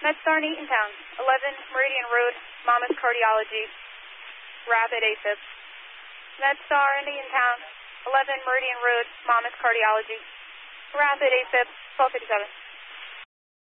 MedStar in Eatontown, 11 Meridian Road, Monmouth Cardiology, rapid AFib. MedStar in Eatontown, 11 Meridian Road, Monmouth Cardiology, rapid AFib, 1257.